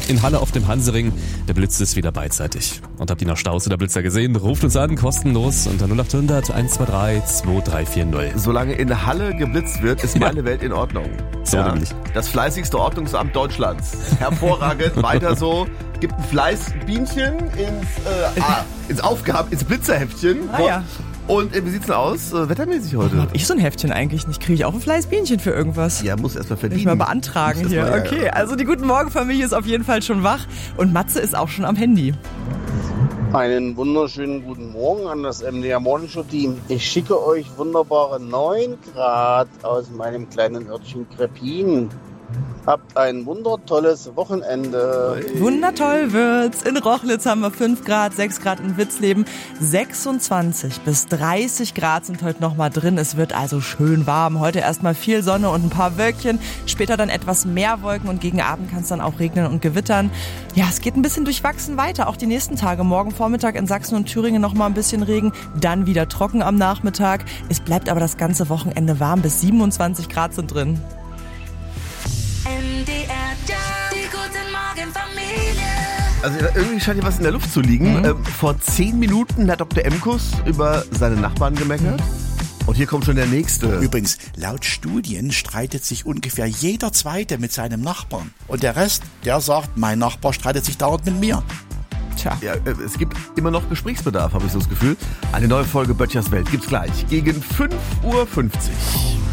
in Halle auf dem Hansering. Der Blitz ist wieder beidseitig. Und habt ihr noch Staus oder Blitzer gesehen? Ruft uns an, kostenlos unter 0800 123 2340. Solange in Halle geblitzt wird, ist meine Welt in Ordnung. So nämlich. Das fleißigste Ordnungsamt Deutschlands. Hervorragend, weiter so. Gibt ein Fleißbienchen ins Blitzerheftchen. Ja. Und wie sieht's denn aus, wettermäßig heute? Hab ich so ein Heftchen eigentlich nicht? Kriege ich auch ein Fleißbienchen für irgendwas? Ja, muss erstmal verdienen. Ich mal beantragen hier. Mal, okay, also die Guten Morgen-Familie ist auf jeden Fall schon wach und Matze ist auch schon am Handy. Einen wunderschönen guten Morgen an das MDR Morning Show Team. Ich schicke euch wunderbare 9 Grad aus meinem kleinen Örtchen Kreppin. Habt ein wundertolles Wochenende. Wundertoll wird's. In Rochlitz haben wir 5 Grad, 6 Grad in Witzleben. 26 bis 30 Grad sind heute noch mal drin. Es wird also schön warm. Heute erstmal viel Sonne und ein paar Wölkchen. Später dann etwas mehr Wolken und gegen Abend kann es dann auch regnen und gewittern. Ja, es geht ein bisschen durchwachsen weiter. Auch die nächsten Tage. Morgen Vormittag in Sachsen und Thüringen noch mal ein bisschen Regen. Dann wieder trocken am Nachmittag. Es bleibt aber das ganze Wochenende warm. Bis 27 Grad sind drin. Die Guten Morgen Familie. Also irgendwie scheint hier was in der Luft zu liegen. Vor 10 Minuten hat Dr. Emkus über seine Nachbarn gemeckert. Und hier kommt schon der nächste. Übrigens, laut Studien streitet sich ungefähr jeder Zweite mit seinem Nachbarn. Und der Rest, der sagt, mein Nachbar streitet sich dauernd mit mir. Tja. Ja, es gibt immer noch Gesprächsbedarf, habe ich so das Gefühl. Eine neue Folge Böttchers Welt gibt's gleich gegen 5:50 Uhr.